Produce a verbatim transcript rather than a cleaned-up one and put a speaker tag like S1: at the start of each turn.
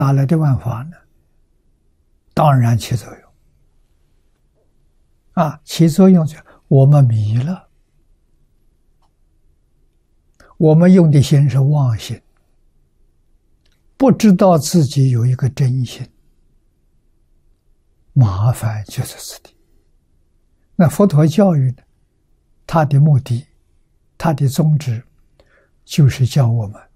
S1: 哪来的万法呢？当然起作用啊！起作用就我们迷了，我们用的心是妄心，不知道自己有一个真心，麻烦就在此地。那佛陀教育呢，他的目的，他的宗旨，就是教我们